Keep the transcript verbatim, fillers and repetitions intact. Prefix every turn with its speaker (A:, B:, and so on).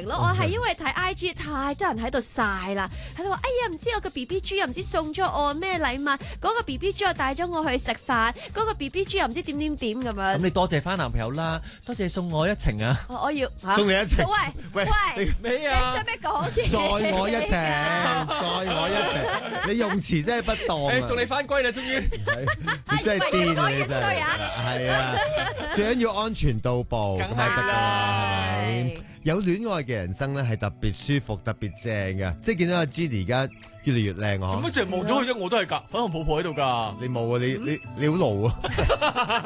A: 咯，我係因為睇 I G 太多人喺度晒啦，喺度話哎呀唔知我個 B B 豬又唔知送咗我咩禮物，嗰、嗰個 B B 豬又帶咗我去食飯，嗰、嗰個 B B 豬又唔知點點點咁樣。
B: 咁你多謝翻男朋友啦，多謝送我一程啊！
A: 我我要、啊、
C: 送你一程。
A: 喂喂，
B: 咩啊？
A: 你使咩講嘢？
C: 載我一程，載我一程，你用詞真係不當啊！
B: 送你翻歸啦，終於。
C: 你真係癲啊！你真係，係啊，最緊要安全到步咁就得㗎啦，係咪？有戀愛嘅人生咧係特別舒服、特別正嘅，即係見到阿 Jenny 而家越嚟越靚啊！
B: 做乜淨係望咗佢啫？我都係㗎，粉紅泡泡喺度㗎。
C: 你冇啊！你你你好老啊！